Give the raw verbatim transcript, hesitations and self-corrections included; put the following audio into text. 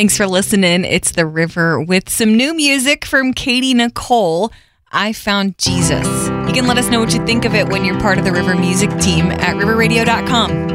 Thanks for listening. It's The River with some new music from Katie Nicole. I Found Jesus. You can let us know what you think of it when you're part of the River Music team at river radio dot com.